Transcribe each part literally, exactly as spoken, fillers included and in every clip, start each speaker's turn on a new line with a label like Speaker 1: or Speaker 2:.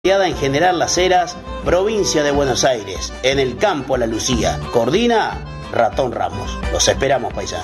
Speaker 1: en General Las Heras, provincia de Buenos Aires, en el campo La Lucía. Coordina Ratón Ramos. Los esperamos, paisano.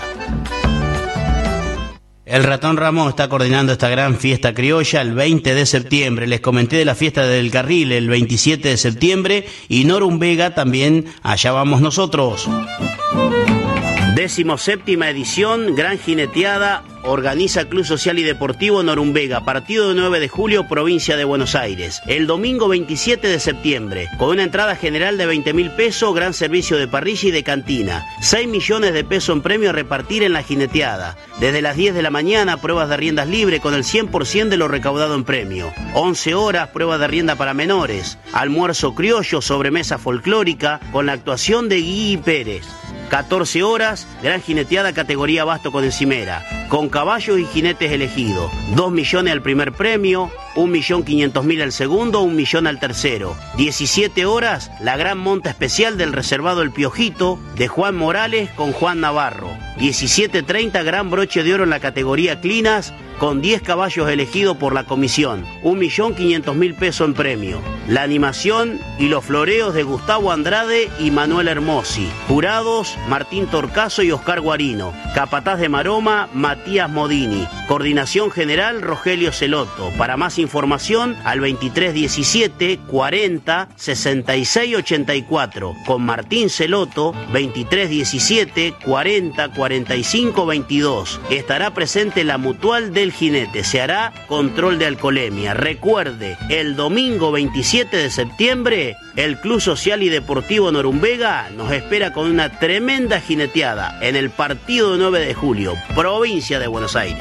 Speaker 1: El Ratón Ramos está coordinando esta gran fiesta criolla el veinte de septiembre. Les comenté de la fiesta del Carril el veintisiete de septiembre y Norumbega también, allá vamos nosotros. Décimo séptima edición, Gran Jineteada, organiza Club Social y Deportivo Norumbega, partido de nueve de julio, provincia de Buenos Aires. El domingo veintisiete de septiembre, con una entrada general de veinte mil pesos, gran servicio de parrilla y de cantina. seis millones de pesos en premio a repartir en la jineteada. Desde las diez de la mañana, pruebas de riendas libres con el cien por ciento de lo recaudado en premio. once horas, pruebas de rienda para menores. Almuerzo criollo, sobremesa folclórica, con la actuación de Guigui Pérez. catorce horas, gran jineteada categoría basto con encimera, con caballos y jinetes elegidos. dos millones al primer premio, un millón quinientos mil al segundo, un millón al tercero. diecisiete horas, la gran monta especial del reservado El Piojito, de Juan Morales con Juan Navarro. diecisiete treinta, gran broche de oro en la categoría Clinas, con diez caballos elegidos por la comisión, un millón quinientos mil pesos en premio. La animación y los floreos de Gustavo Andrade y Manuel Hermosi. Jurados, Martín Torcaso y Oscar Guarino. Capataz de Maroma, Matías Modini. Coordinación general, Rogelio Celoto. Para más información, al veintitrés diecisiete cuarenta sesenta y seis ochenta y cuatro. Con Martín Celoto, veintitrés diecisiete cuarenta cuarenta y cinco veintidós. Estará presente la mutual del jinete. Se hará control de alcoholemia. Recuerde, el domingo veintisiete de septiembre, el Club Social y Deportivo Norumbega nos espera con una tremenda jineteada en el partido de nueve de julio, provincia de Buenos Aires.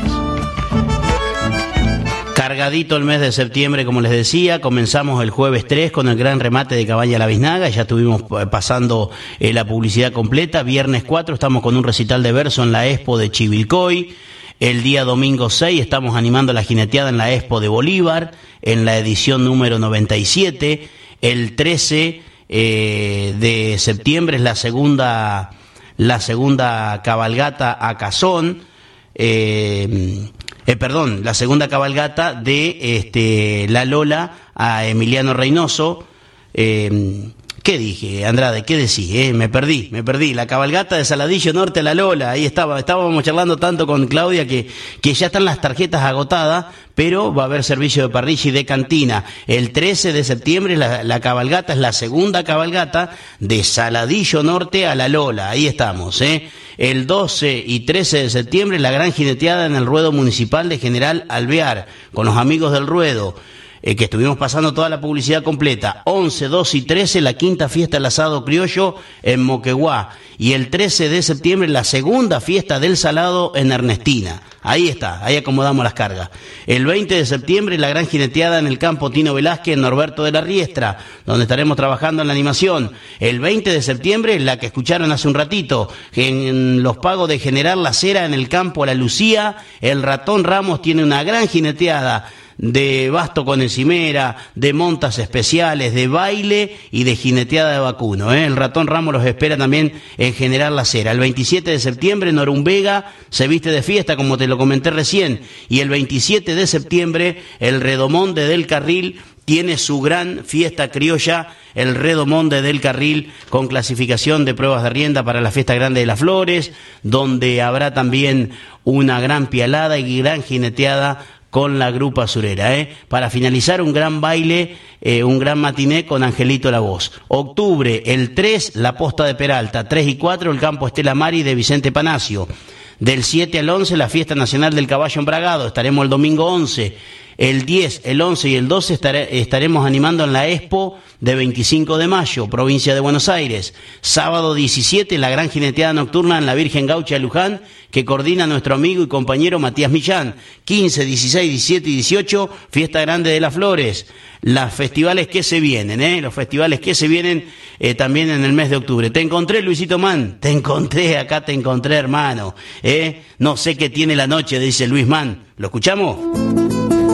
Speaker 1: Cargadito el mes de septiembre, como les decía, comenzamos el jueves tres con el gran remate de Cabaña La Biznaga, ya estuvimos pasando eh, la publicidad completa. Viernes cuatro estamos con un recital de verso en la Expo de Chivilcoy. El día domingo seis estamos animando la jineteada en la Expo de Bolívar, en la edición número noventa y siete. El trece eh, de septiembre es la segunda, la segunda cabalgata a Cazón, eh, eh, perdón, la segunda cabalgata de este, La Lola a Emiliano Reynoso. Eh, ¿Qué dije, Andrade? ¿Qué decís? Eh? Me perdí, me perdí. La cabalgata de Saladillo Norte a La Lola. Ahí estaba, estábamos charlando tanto con Claudia que, que ya están las tarjetas agotadas, pero va a haber servicio de parrilla y de cantina. El trece de septiembre la, la cabalgata es la segunda cabalgata de Saladillo Norte a La Lola. Ahí estamos, ¿eh? El doce y trece de septiembre la gran jineteada en el ruedo municipal de General Alvear, con los amigos del ruedo. Eh, que estuvimos pasando toda la publicidad completa. once, doce y trece la quinta fiesta del asado criollo en Moquegua. Y el trece de septiembre la segunda fiesta del salado en Ernestina. Ahí está, ahí acomodamos las cargas. El veinte de septiembre la gran jineteada en el campo Tino Velázquez en Norberto de la Riestra, donde estaremos trabajando en la animación. El veinte de septiembre la que escucharon hace un ratito, en los pagos de General Las Heras en el campo La Lucía, el Ratón Ramos tiene una gran jineteada de basto con encimera, de montas especiales, de baile y de jineteada de vacuno, ¿eh? El Ratón Ramos los espera también en General Las Heras. El veintisiete de septiembre Norumbega se viste de fiesta, como te lo comenté recién, y el veintisiete de septiembre el Redomonde del Carril tiene su gran fiesta criolla, el Redomonde del Carril, con clasificación de pruebas de rienda para la fiesta grande de las Flores, donde habrá también una gran pialada y gran jineteada con la grupa surera, ¿eh? Para finalizar, un gran baile, eh, un gran matiné con Angelito La Voz. Octubre, el tres, la posta de Peralta. tres y cuatro, el campo Estela Mari de Vicente Panacio. Del siete al once, la fiesta nacional del caballo embragado. Estaremos el domingo once. El diez, el once y el doce estaré, estaremos animando en la Expo de veinticinco de mayo, provincia de Buenos Aires. Sábado diecisiete, la gran jineteada nocturna en la Virgen Gaucha de Luján, que coordina nuestro amigo y compañero Matías Millán. quince, dieciséis, diecisiete y dieciocho, fiesta grande de las Flores. Las festivales que se vienen, ¿eh? Los festivales que se vienen eh, también en el mes de octubre. Te encontré, Luisito Man, te encontré, acá te encontré, hermano. ¿eh? No sé qué tiene la noche, dice Luis Man. ¿Lo escuchamos?